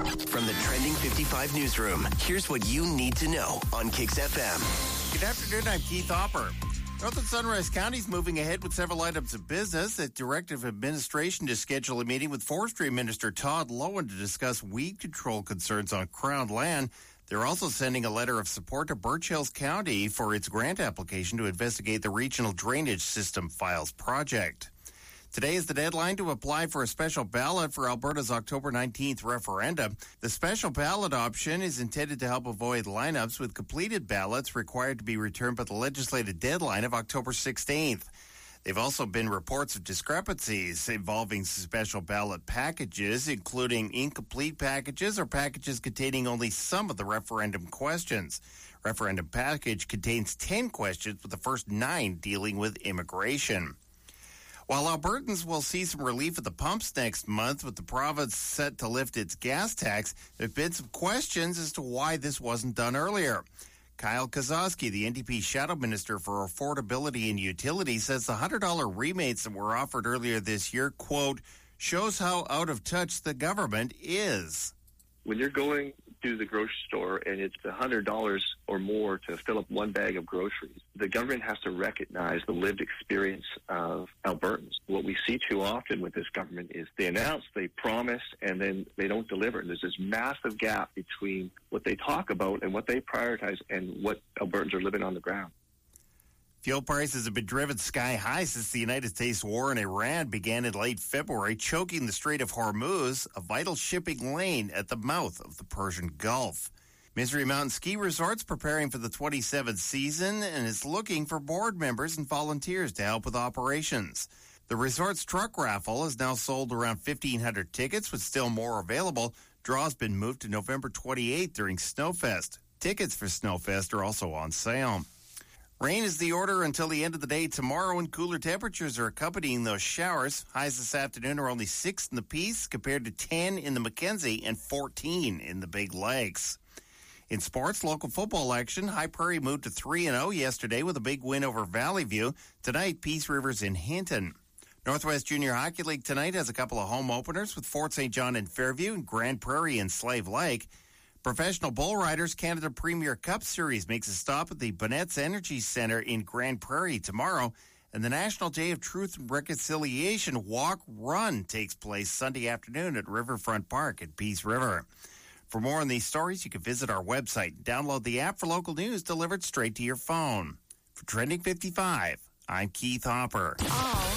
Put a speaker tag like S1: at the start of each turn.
S1: From the Trending 55 newsroom, here's what you need to know on Kicks FM.
S2: Good afternoon, I'm Keith Hopper. North and Sunrise County is moving ahead with several items of business. The Director of Administration to schedule a meeting with Forestry Minister Todd Loewen to discuss weed control concerns on Crown land. They're also sending a letter of support to Birch Hills County for its grant application to investigate the Regional Drainage System Files project. Today is the deadline to apply for a special ballot for Alberta's October 19th referendum. The special ballot option is intended to help avoid lineups with completed ballots required to be returned by the legislative deadline of October 16th. There have also been reports of discrepancies involving special ballot packages, including incomplete packages or packages containing only some of the referendum questions. Referendum package contains 10 questions, with the first 9 dealing with immigration. While Albertans will see some relief at the pumps next month, with the province set to lift its gas tax, there have been some questions as to why this wasn't done earlier. Kyle Kozowski, the NDP Shadow Minister for Affordability and Utilities, says the $100 rebates that were offered earlier this year, quote, shows how out of touch the government is.
S3: When you're going to the grocery store and it's $100 or more to fill up one bag of groceries, the government has to recognize the lived experience of Albertans. What we see too often with this government is they announce, they promise, and then they don't deliver. And there's this massive gap between what they talk about and what they prioritize and what Albertans are living on the ground.
S2: Fuel prices have been driven sky high since the United States war in Iran began in late February, choking the Strait of Hormuz, a vital shipping lane at the mouth of the Persian Gulf. Misery Mountain Ski Resort's preparing for the 27th season and is looking for board members and volunteers to help with operations. The resort's truck raffle has now sold around 1,500 tickets, with still more available. Draw's been moved to November 28th during Snowfest. Tickets for Snowfest are also on sale. Rain is the order until the end of the day tomorrow, and cooler temperatures are accompanying those showers. Highs this afternoon are only 6 in the Peace compared to 10 in the Mackenzie and 14 in the Big Lakes. In sports, local football action, High Prairie moved to 3-0 yesterday with a big win over Valley View. Tonight, Peace River's in Hinton. Northwest Junior Hockey League tonight has a couple of home openers with Fort St. John in Fairview and Grand Prairie in Slave Lake. Professional Bull Riders Canada Premier Cup Series makes a stop at the Bonnett's Energy Center in Grand Prairie tomorrow, and the National Day of Truth and Reconciliation Walk-Run takes place Sunday afternoon at Riverfront Park at Peace River. For more on these stories, you can visit our website and download the app for local news delivered straight to your phone. For Trending 55, I'm Keith Hopper.